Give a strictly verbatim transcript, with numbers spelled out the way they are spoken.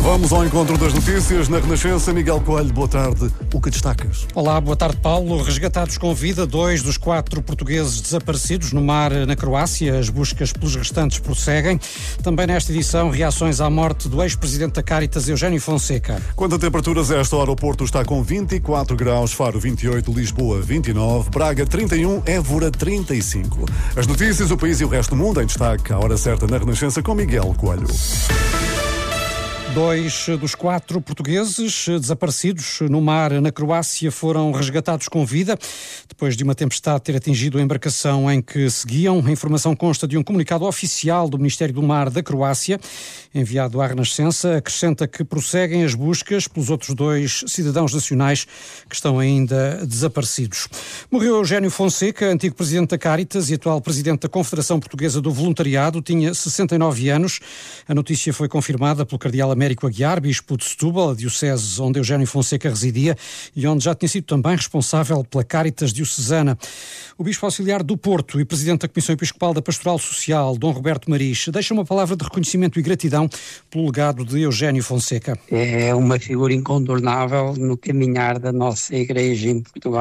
Vamos ao encontro das notícias na Renascença. Miguel Coelho, boa tarde. O que destacas? Olá, boa tarde, Paulo. Resgatados com vida, dois dos quatro portugueses desaparecidos no mar na Croácia. As buscas pelos restantes prosseguem. Também nesta edição, reações à morte do ex-presidente da Caritas, Eugénio Fonseca. Quanto a temperaturas, a esta hora o Porto está com vinte e quatro graus, Faro vinte e oito, Lisboa vinte e nove, Braga trinta e um, Évora trinta e cinco. As notícias, o país e o resto do mundo em destaque. À hora certa na Renascença com Miguel Coelho. Dois dos quatro portugueses desaparecidos no mar na Croácia foram resgatados com vida, depois de uma tempestade ter atingido a embarcação em que seguiam. A informação consta de um comunicado oficial do Ministério do Mar da Croácia, enviado à Renascença. Acrescenta que prosseguem as buscas pelos outros dois cidadãos nacionais que estão ainda desaparecidos. Morreu Eugénio Fonseca, antigo presidente da Caritas e atual presidente da Confederação Portuguesa do Voluntariado. Tinha sessenta e nove anos. A notícia foi confirmada pelo cardeal Américo Aguiar, bispo de Setúbal, a diocese onde Eugénio Fonseca residia e onde já tinha sido também responsável pela Caritas diocesana. O bispo auxiliar do Porto e presidente da Comissão Episcopal da Pastoral Social, Dom Roberto Maris, deixa uma palavra de reconhecimento e gratidão pelo legado de Eugénio Fonseca. É uma figura incontornável no caminhar da nossa Igreja em Portugal.